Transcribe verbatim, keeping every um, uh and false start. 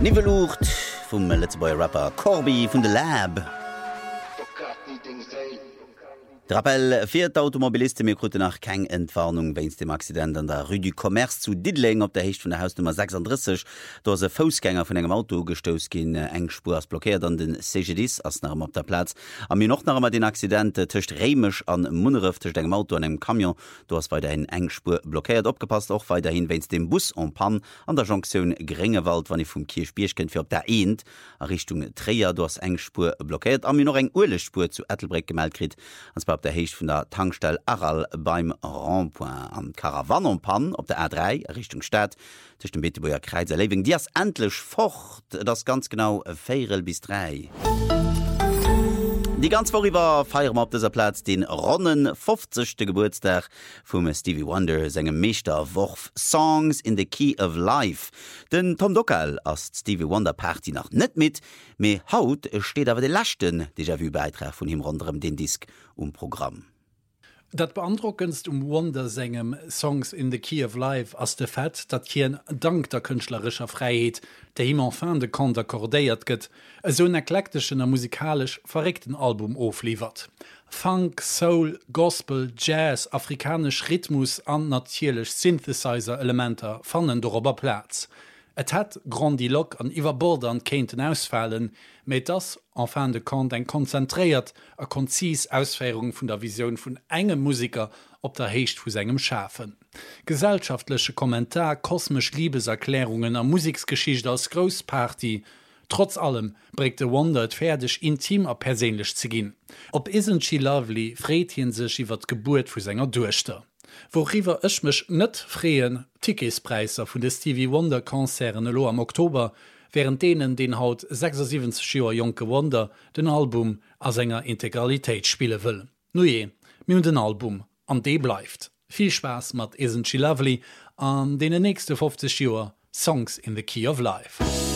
Nivelucht vum Lettzebauer Rapper Corby vun de Lab. Rappel fir d'Automobiliste mir krute nach keng Entwarnung wéins dem Accident an der Rue du Commerce zu Didling op der Hecht vun der Hausnummer sechsunddreißig, do se Fosgänger vun engem Auto gestos gin eng Spur ass blockiert an den C G Ds ass nach op der Platz. Am mir noch nachmmer den Accident tcht Remech an Munneref tcht engem Auto an engem Kamion, do ass weiterhin eng Spur blockiert opgepasst och weiterhin wéins dem Bus an Pan an der Jonction Grengewald, wann ich vum Kirchbierchken fir op der Eend a Richtung Träer do ass eng Spur blockiert. Am mir noch eng Urlespur zu Ettelbreck gemeldt krit, ans der Hecht vun der Tankstelle Aral beim Rondpoint am Karawanonpan op der A drei Richtung Stadt zwischen dem Betebuer Kreiser Leving. Di ass endlich fort, das ganz genau vier bis drei. Die ganz vorüber feiern auf dieser Platz den runden fünfzigsten Geburtstag vom Stevie Wonder, seinem Meisterwurf Songs in the Key of Life. Den Tom Dockel als Stevie Wonder Party noch nicht mit, mehr Haut steht aber der letzten Déjà-vu-Beitrag von ihm rund um den Disc um Programm. Dat beandruckendst um Wonder sengem Songs in the Key of Life as de Fett, dat hien dank der künstlerischer Freiheit, der ihm enfin de Kant akkordéiert gëtt, so ein eklektischen a musikalisch verregten Album aufliefert. Funk, Soul, Gospel, Jazz, afrikanisch Rhythmus an natierlech Synthesizer-Elementer fannen darüber Platz. Et hat grandilog an iwwerbordern kenten ausfallen, met das enfin de Kant eng konzentriert a konzis Ausfäierung vun der Vision vun engem Musiker op der Hecht vu segem Schafen. Gesellschaftliche Kommentar, kosmisch Liebeserklärungen a Musiksgeschichte als Großparty, trotz allem bregte Wonder et fertig intim a persehnlich zu gin. Ob Isn't She Lovely fretien sech iwwer d Geburt vu senger Duerchter. Worüber ich mich nicht freien Ticketspreise von der Stevie Wonder Konzerne lo am Oktober, während denen den haut sechsundsiebzig Jahre junge Wonder den Album als seiner Integralität spielen will. Nu je, mir den Album an de bleibt. Viel Spaß mit Isn't She Lovely an den nächsten fünfzig Jahre Songs in the Key of Life.